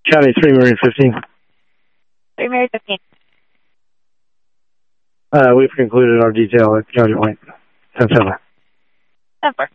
County 3 Marine 15. 3 Marine 15. We've concluded our detail at County Point 10-7. 10-4.